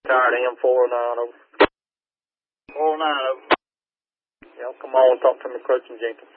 Tired M 409 over. 409 over. Yeah, come on, talk to McCrutch and Jenkins.